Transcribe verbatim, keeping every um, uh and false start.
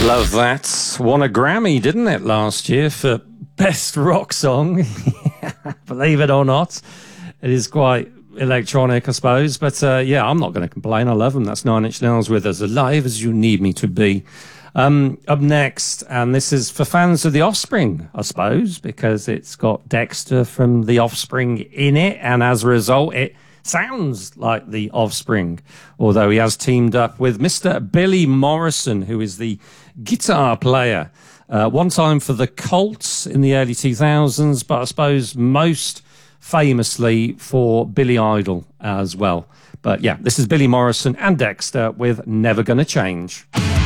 Love that. Won a Grammy, didn't it, last year for Best Rock Song? Believe it or not. It is quite electronic, I suppose. But uh, yeah, I'm not going to complain. I love them. That's Nine Inch Nails with As Alive As You Need Me To Be. Um, up next, and this is for fans of The Offspring, I suppose, because it's got Dexter from The Offspring in it, and as a result, it sounds like The Offspring, although he has teamed up with Mister Billy Morrison, who is the guitar player, uh, one time for the Colts in the early two thousands, but I suppose most famously for Billy Idol as well. But yeah, this is Billy Morrison and Dexter with Never Gonna Change.